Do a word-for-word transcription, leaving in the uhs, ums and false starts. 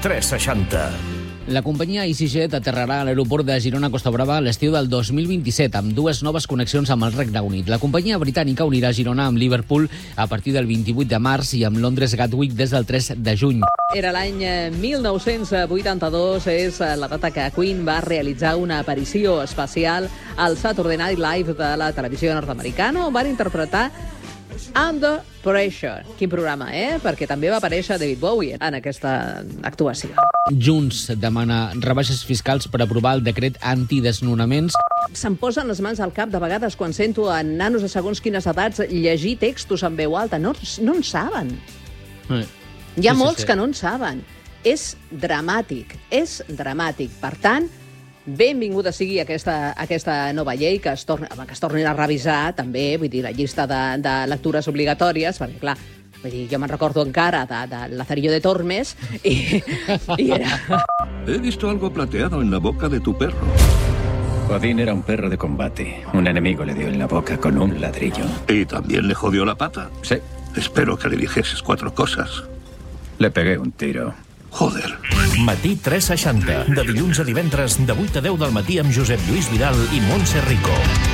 tres seixanta. La companyia EasyJet aterrarà a l'aeroport de Girona-Costa Brava a l'estiu del dos mil vint-i-set amb dues noves connexions amb el Regne Unit. La companyia britànica unirà Girona amb Liverpool a partir del vint-i-vuit de març i amb Londres Gatwick des del tres de juny. Era l'any mil nou-cents vuitanta-dos, és la data que Queen va realitzar una aparició especial al Saturday Night Live de la televisió nord-americana, on van interpretar Under Pressure. Quin programa, eh? Perquè també va aparèixer David Bowie en aquesta actuació. Junts demana rebaixes fiscals per aprovar el decret antidesnonaments. Se'm posen les mans al cap de vegades quan sento a nanos de segons quines edats llegir textos en veu alta. No, no en saben. Eh. Hi ha Sí, sí, molts sí. que no en saben. És dramàtic, és dramàtic. Per tant, benvinguda sigui aquesta, aquesta nova llei que es, torni, que es tornin a revisar també, vull dir, la llista de, de lectures obligatòries, perquè, clar, vull dir, jo me'n recordo encara de, de Lazarillo de Tormes i, i era... He visto algo plateado en la boca de tu perro. Odín era un perro de combate. Un enemigo le dio en la boca con un ladrillo. ¿Y también le jodió la pata? Sí, Espero que le dijeses cuatro cosas. le pegué un tiro. Joder. Matí tres seixanta. De dilluns a divendres, de vuit a deu del matí amb Josep Lluís Vidal i Montse Rico.